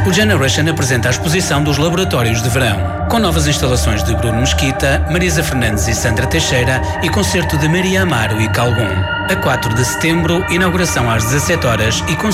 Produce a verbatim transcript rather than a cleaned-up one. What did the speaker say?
O Generation apresenta a exposição dos Laboratórios de Verão, com novas instalações de Bruno Mesquita, Marisa Fernandes e Sandra Teixeira e concerto de Maria Amaro e Calgon. A quatro de setembro, inauguração às dezassete horas e